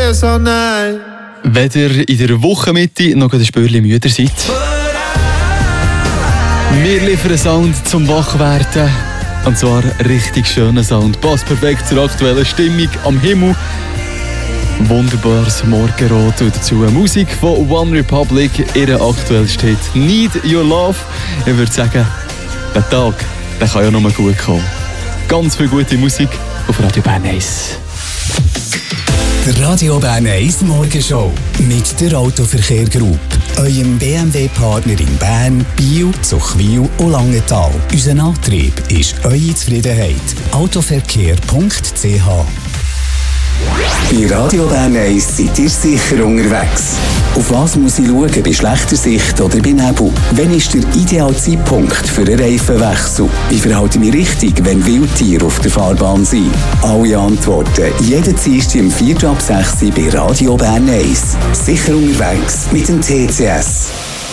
tears all night. Wenn ihr in der Wochenmitte noch ein Spürchen müder seid, wir liefern Sound zum Wachwerden. Und zwar richtig schöner Sound. Passt perfekt zur aktuellen Stimmung am Himmel. Wunderbares Morgenrot und dazu Musik von One Republic. Ihr aktuellster Hit Need Your Love. Ich würde sagen, der Tag der kann ja nur gut kommen. Ganz viel gute Musik auf Radio Bern 1. Der Radio Bern 1 Morgenshow mit der Autoverkehr Group. Eurem BMW-Partner in Bern, Biel, Zuchwil und Langenthal. Unser Antrieb ist eure Zufriedenheit. Autoverkehr.ch. Bei Radio Bern 1 seid ihr sicher unterwegs. Auf was muss ich schauen bei schlechter Sicht oder bei Nebel? Wann ist der ideale Zeitpunkt für einen Reifenwechsel? Wie verhalte ich mich richtig, wenn Wildtiere auf der Fahrbahn sind? Alle Antworten jeden Dienstag um 4:06 Uhr bei Radio Bern 1. Sicher unterwegs mit dem TCS.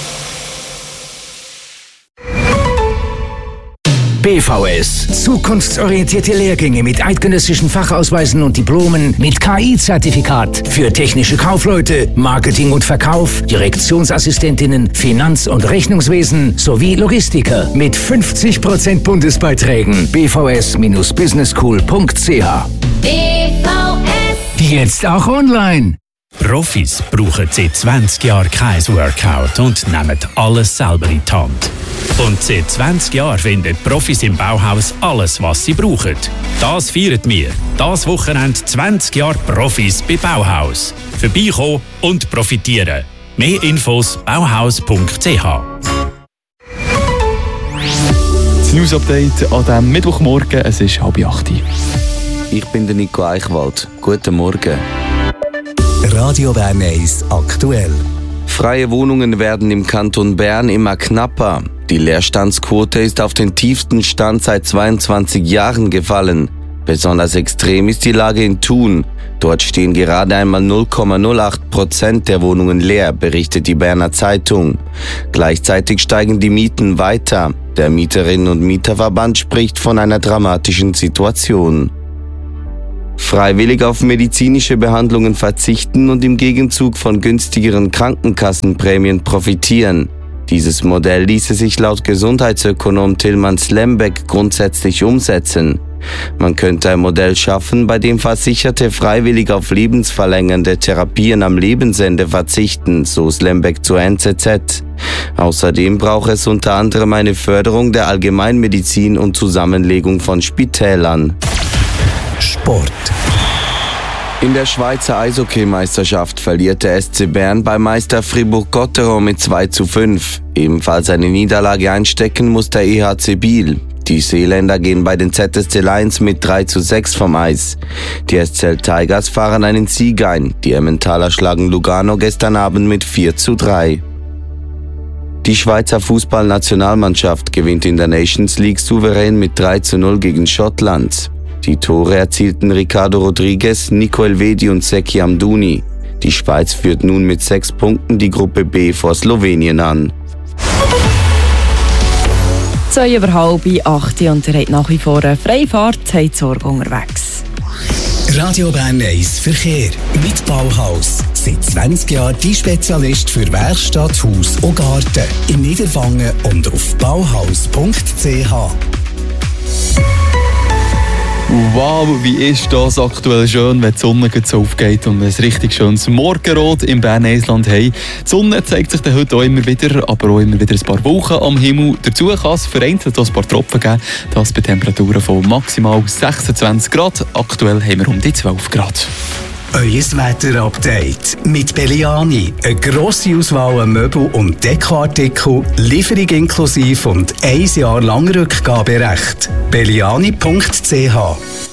BVS. Zukunftsorientierte Lehrgänge mit eidgenössischen Fachausweisen und Diplomen mit KI-Zertifikat für technische Kaufleute, Marketing und Verkauf, Direktionsassistentinnen, Finanz- und Rechnungswesen sowie Logistiker mit 50% Bundesbeiträgen. bvs-businessschool.ch. BVS. Jetzt auch online. Profis brauchen seit 20 Jahren kein Workout und nehmen alles selber in die Hand. Und seit 20 Jahren finden Profis im Bauhaus alles, was sie brauchen. Das feiern wir. Das Wochenende 20 Jahre Profis bei Bauhaus. Vorbeikommen und profitieren. Mehr Infos bauhaus.ch. Das News-Update an diesem Mittwochmorgen, es ist 7:30. Ich bin der Nico Eichwald. Guten Morgen. Radio Bern 1 aktuell. Freie Wohnungen werden im Kanton Bern immer knapper. Die Leerstandsquote ist auf den tiefsten Stand seit 22 Jahren gefallen. Besonders extrem ist die Lage in Thun. Dort stehen gerade einmal 0,08% der Wohnungen leer, berichtet die Berner Zeitung. Gleichzeitig steigen die Mieten weiter. Der Mieterinnen- und Mieterverband spricht von einer dramatischen Situation. Freiwillig auf medizinische Behandlungen verzichten und im Gegenzug von günstigeren Krankenkassenprämien profitieren. Dieses Modell ließe sich laut Gesundheitsökonom Tilman Slembeck grundsätzlich umsetzen. Man könnte ein Modell schaffen, bei dem Versicherte freiwillig auf lebensverlängernde Therapien am Lebensende verzichten, so Slembeck zur NZZ. Außerdem braucht es unter anderem eine Förderung der Allgemeinmedizin und Zusammenlegung von Spitälern. Sport. In der Schweizer Eishockeymeisterschaft verliert der SC Bern bei Meister Fribourg-Gotteron mit 2:5. Ebenfalls eine Niederlage einstecken muss der EHC Biel. Die Seeländer gehen bei den ZSC Lions mit 3:6 vom Eis. Die SCL Tigers fahren einen Sieg ein. Die Emmentaler schlagen Lugano gestern Abend mit 4:3. Die Schweizer Fußballnationalmannschaft gewinnt in der Nations League souverän mit 3:0 gegen Schottland. Die Tore erzielten Ricardo Rodriguez, Nico Elvedi und Zeki Amdouni. Die Schweiz führt nun mit 6 Punkten die Gruppe B vor Slowenien an. 7:30 und ihr habt nach wie vor eine Freifahrt, habt Sorge unterwegs. Radio Bern 1 Verkehr mit Bauhaus. Seit 20 Jahren die Spezialist für Werkstatt, Haus und Garten. In Niederwangen und auf bauhaus.ch. Wow, wie ist das aktuell schön, wenn die Sonne so aufgeht und wir ein richtig schönes Morgenrot im Bern-Eisland haben. Die Sonne zeigt sich dann heute auch immer wieder, aber auch immer wieder ein paar Wolken am Himmel. Dazu kann es vereinzelt ein paar Tropfen geben, das bei Temperaturen von maximal 26 Grad. Aktuell haben wir um die 12 Grad. Euer Wetter-Update mit Belliani. Eine grosse Auswahl an Möbel- und Dekoartikeln, Lieferung inklusive und 1 Jahr lang Rückgaberecht. Belliani.ch